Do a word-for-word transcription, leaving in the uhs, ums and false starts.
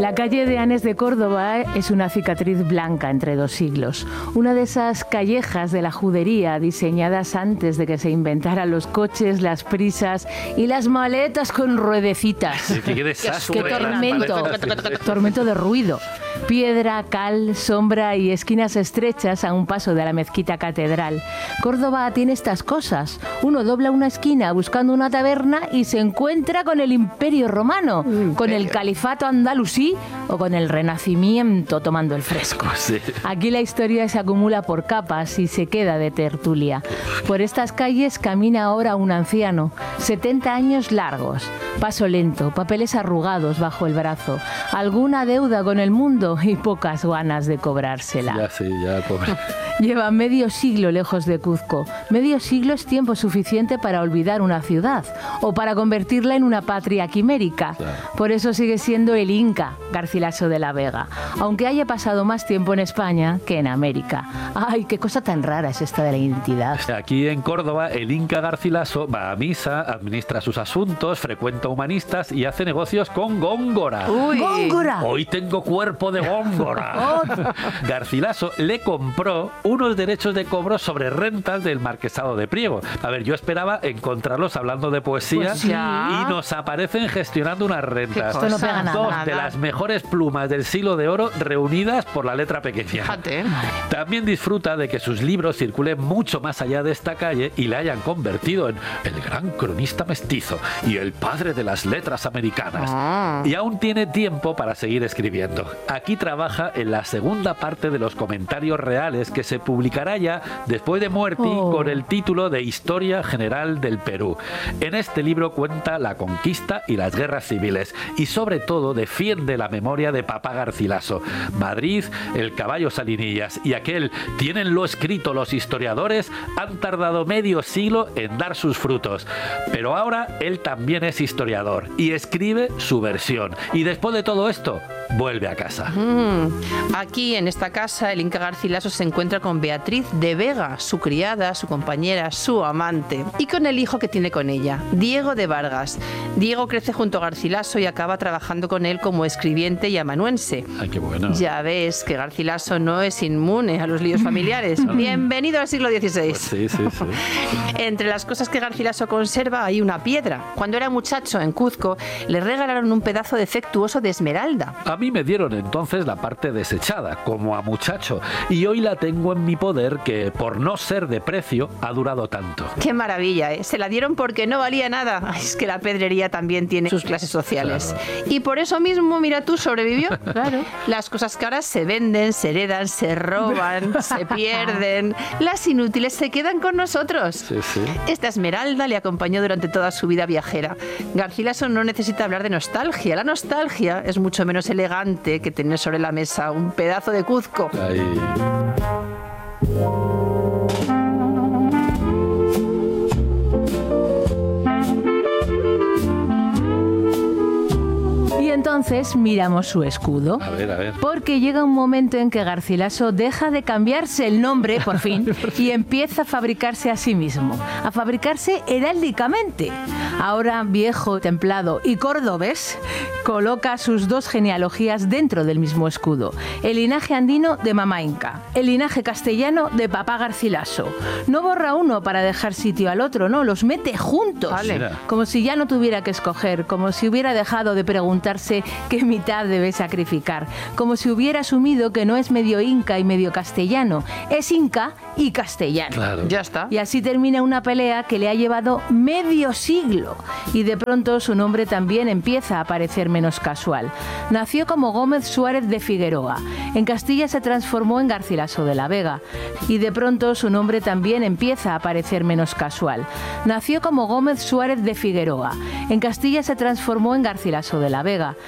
La calle de Anes de Córdoba es una cicatriz blanca entre dos siglos. Una de esas callejas de la judería diseñadas antes de que se inventaran los coches, las prisas y las maletas con ruedecitas. Sí, qué desastre. ¡Qué tormento! Tormento de ruido. Piedra, cal, sombra y esquinas estrechas a un paso de la mezquita catedral. Córdoba tiene estas cosas. Uno dobla una esquina buscando una taberna y se encuentra con el Imperio Romano, Imperio. con el Califato andalusí o con el Renacimiento tomando el fresco. Sí. Aquí la historia se acumula por capas y se queda de tertulia. Por estas calles camina ahora un anciano, setenta años largos, paso lento, papeles arrugados bajo el brazo, alguna deuda con el mundo y pocas ganas de cobrársela. Ya sí, ya pobre. Lleva medio siglo lejos de Cuzco. Medio siglo es tiempo suficiente para olvidar una ciudad o para convertirla en una patria quimérica. Claro. Por eso sigue siendo el Inca Garcilaso de la Vega, aunque haya pasado más tiempo en España que en América. ¡Ay, qué cosa tan rara es esta de la identidad! Aquí en Córdoba, el Inca Garcilaso va a misa, administra sus asuntos, frecuenta humanistas y hace negocios con Góngora. ¡Uy! ¡Góngora! Hoy tengo cuerpo de Góngora. Oh. Garcilaso le compró unos derechos de cobro sobre rentas del Marquesado de Priego. A ver, yo esperaba encontrarlos hablando de poesía pues sí. y nos aparecen gestionando unas rentas. Esto no pega nada. Dos nada. de las mejores plumas del siglo de oro reunidas por la letra pequeña. Fíjate. También disfruta de que sus libros circulen mucho más allá de esta calle y la hayan convertido en el gran cronista mestizo y el padre de las letras americanas. Ah. Y aún tiene tiempo para seguir escribiendo. Aquí trabaja en la segunda parte de los comentarios reales que se publicará ya después de muerte oh. con el título de Historia General del Perú. En este libro cuenta la conquista y las guerras civiles y sobre todo defiende la memoria de Papá Garcilaso. Madrid, el caballo Salinillas y aquel tienen lo escrito los historiadores han tardado medio siglo en dar sus frutos. Pero ahora él también es historiador y escribe su versión. Y después de todo esto, vuelve a casa. Mm. Aquí en esta casa el Inca Garcilaso se encuentra con Beatriz de Vega, su criada, su compañera, su amante, y con el hijo que tiene con ella, Diego de Vargas. Diego crece junto a Garcilaso y acaba trabajando con él como escribiente y amanuense. Ay, qué bueno. Ya ves que Garcilaso no es inmune a los líos familiares. Bienvenido al siglo dieciséis. Pues sí, sí, sí. Entre las cosas que Garcilaso conserva hay una piedra. Cuando era muchacho en Cuzco le regalaron un pedazo defectuoso de esmeralda. A mí me dieron entonces la parte desechada, como a muchacho, y hoy la tengo en mi poder que, por no ser de precio, ha durado tanto. ¡Qué maravilla! ¿eh? Se la dieron porque no valía nada. Ay, es que la pedrería también tiene sus clases sociales. Claro. Y por eso mismo, mira tú, sobrevivió. Claro. Las cosas caras se venden, se heredan, se roban, se pierden. Las inútiles se quedan con nosotros. Sí, sí. Esta esmeralda le acompañó durante toda su vida viajera. Garcilaso no necesita hablar de nostalgia. La nostalgia es mucho menos elegante que tener sobre la mesa un pedazo de Cuzco. Ay. Entonces miramos su escudo. A ver, a ver. Porque llega un momento en que Garcilaso deja de cambiarse el nombre, por fin, y empieza a fabricarse a sí mismo. A fabricarse heráldicamente. Ahora viejo, templado y cordobés, coloca sus dos genealogías dentro del mismo escudo. El linaje andino de Mamá Inca. El linaje castellano de Papá Garcilaso. No borra uno para dejar sitio al otro, no, los mete juntos. Vale. Como si ya no tuviera que escoger, como si hubiera dejado de preguntarse qué mitad debe sacrificar, como si hubiera asumido que no es medio inca y medio castellano, es inca y castellano. Claro. Ya está. Y así termina una pelea que le ha llevado medio siglo y de pronto su nombre también empieza a parecer menos casual. Nació como Gómez Suárez de Figueroa, en Castilla se transformó en Garcilaso de la Vega y de pronto su nombre también empieza a parecer menos casual. Nació como Gómez Suárez de Figueroa, en Castilla se transformó en Garcilaso de la Vega.